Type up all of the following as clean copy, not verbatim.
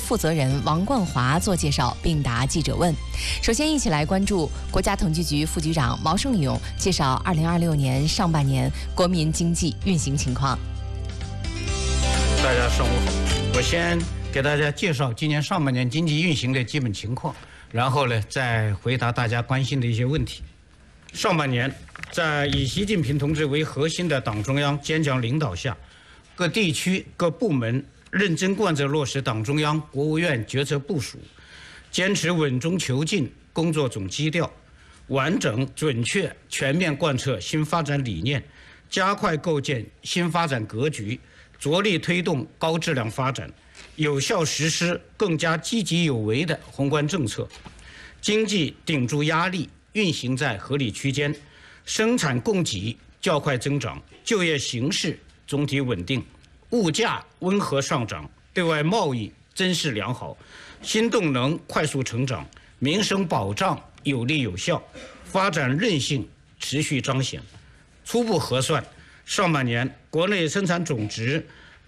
负责人王冠华做介绍，并答记者问。首先，一起来关注国家统计局副局长毛盛勇介绍2026年上半年国民经济运行情况。 大家上午好，我先给大家介绍今年上半年经济运行的基本情况，然后呢，再回答大家关心的一些问题。上半年，在以习近平同志为核心的党中央坚强领导下，各地区各部门认真贯彻落实党中央、国务院决策部署，坚持稳中求进工作总基调，完整、准确、全面贯彻新发展理念，加快构建新发展格局，着力推动高质量发展，有效实施更加积极有为的宏观政策，经济顶住压力，运行在合理区间，生产供给较快增长，就业形势总体稳定，物价温和上涨，对外贸易增势良好，新动能快速成长，民生保障有力有效，发展韧性持续彰显。初步核算，上半年国内生产总值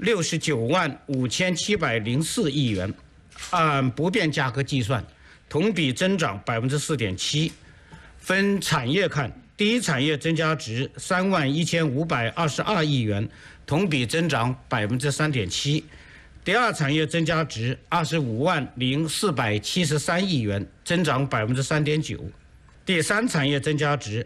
695704亿元，按不变价格计算，同比增长4.7%。分产业看，第一产业增加值31522亿元，同比增长3.7%；第二产业增加值250473亿元，增长3.9%；第三产业增加值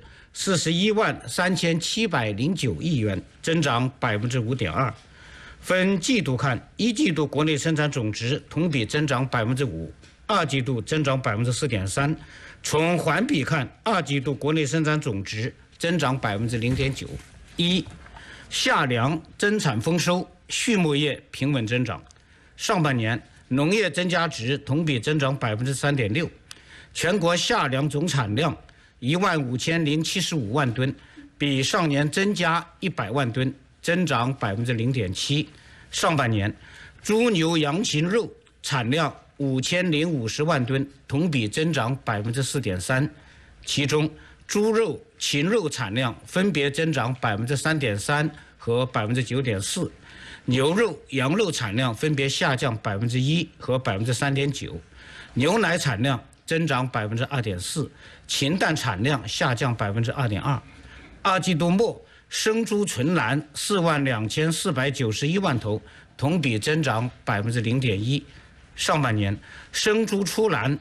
413709亿元，增长5.2%。分季度看，一季度国内生产总值同比增长5%，二季度增长4.3%。从环比看，二季度国内生产总值增长0.9%。一、夏粮增产丰收，畜牧业平稳增长。上半年农业增加值同比增长3.6%，全国夏粮总产量15075万吨，比上年增加100万吨，增长0.7%。上半年猪牛羊禽肉产量5050万吨，同比增长4.3%，其中猪肉、禽肉产量分别增长3.3%和9.4%，牛肉、羊肉产量分别下降1%和3.9%，牛奶产量增长2.4%，禽蛋产量下降2.2%。二季度末，生猪存栏42491万头，同比增长0.1%。上半年生猪出栏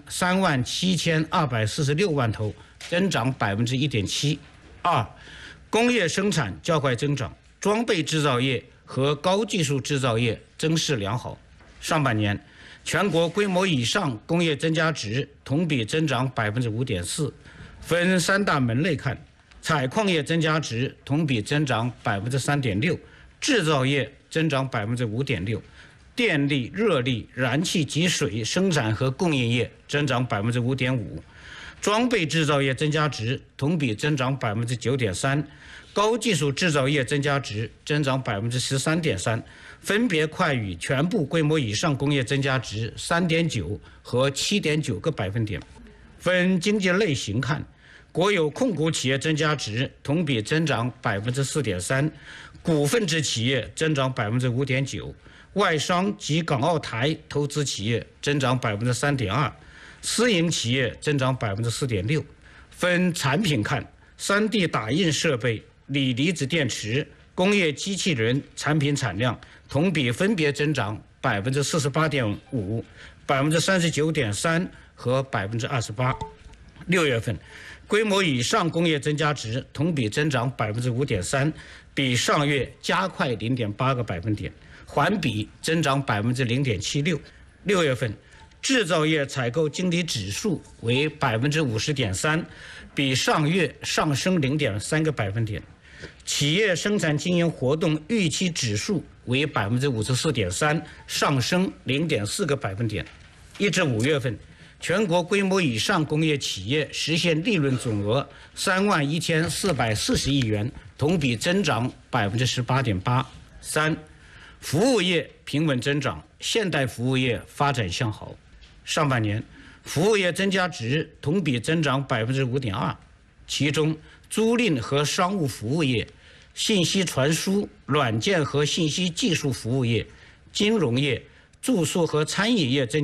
37246万头，增长1.7%。二、工业生产较快增长，装备制造业和高技术制造业增势良好。上半年全国规模以上工业增加值同比增长5.4%。分三大门类看，采矿业增加值同比增长3.6%，制造业增长5.6%。电力、热力、燃气及水生产和供应业增长5.5%，装备制造业增加值同比增长9.3%，高技术制造业增加值增长13.3%，分别快于全部规模以上工业增加值3.9和7.9个百分点。分经济类型看，国有控股企业增加值同比增长4.3%，股份制企业增长5.9%。外商及港澳台投资企业增长3.2%，私营企业增长4.6%。分产品看，3D 打印设备、锂离子电池、工业机器人产品产量同比分别增长48.5%、39.3%和28%。6月份，规模以上工业增加值同比增长5.3%，比上月加快0.8个百分点。环比增长0.76%。6月份，制造业采购经理指数为50.3%，比上月上升0.3个百分点。企业生产经营活动预期指数为54.3%，上升0.4个百分点。1至5月份，全国规模以上工业企业实现利润总额31440亿元，同比增长18.8%。3、服务业平稳增长，现代服务业发展向好。上半年，服务业增加值同比增长5.2%，其中租赁和商务服务业、信息传输、软件和信息技术服务业、金融业、住宿和餐饮业增